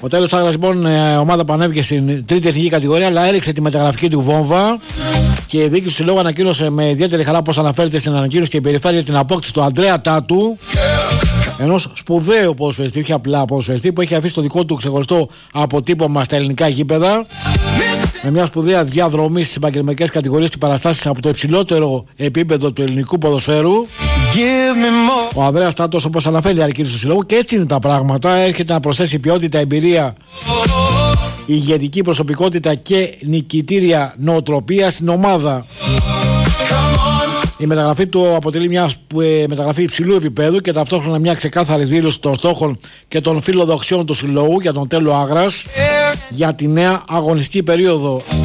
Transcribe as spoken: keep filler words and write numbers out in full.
Ο Τέλος Άγρας, λοιπόν, ομάδα που ανέβηκε στην τρίτη εθνική κατηγορία, αλλά έριξε τη μεταγραφική του βόμβα και η διοίκηση του συλλόγου ανακοίνωσε με ιδιαίτερη χαρά, πώς αναφέρεται στην ανακοίνωση και η περιφέρεια, την απόκτηση του Ανδρέα Τάτου, ενός σπουδαίου ποδοσφαιριστή, όχι απλά ποδοσφαιριστή, που έχει αφήσει το δικό του ξεχωριστό αποτύπωμα στα ελληνικά γήπεδα, με μια σπουδαία διαδρομή στις επαγγελματικές κατηγορίες και παραστάσεις από το υψηλότερο επίπεδο του ελληνικού ποδοσφαίρου. Ο Ανδρέας Τάτος, όπως αναφέρει η ανακοίνωση του συλλόγου, και έτσι είναι τα πράγματα, έρχεται να προσθέσει ποιότητα, εμπειρία, ηγετική προσωπικότητα και νικητήρια νοοτροπία στην ομάδα. Η μεταγραφή του αποτελεί μια μεταγραφή υψηλού επίπεδου και ταυτόχρονα μια ξεκάθαρη δήλωση των στόχων και των φιλοδοξιών του συλλόγου για τον Τέλο Άγρας για τη νέα αγωνιστική περίοδο.